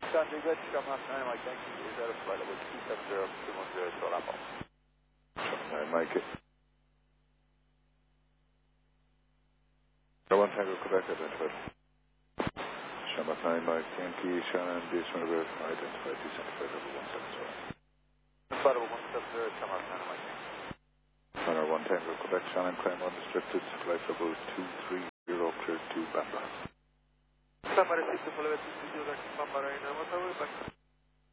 Dundee, good. Come on, Mike, thank you. Is that a flight level 270-210 to Apple? Mike. 1 Tango, Quebec, identified. Shamrock 9, Mike, Yankee, Shannon, Beach, River, identified, decentralized level 170. Flight level 170, Shamrock 9, Mike. Center 1 Tango, Quebec, Shannon, claim unrestricted, flight level 230, cleared to Bamba. Somebody seems to follow it to the Bamba right now. What's our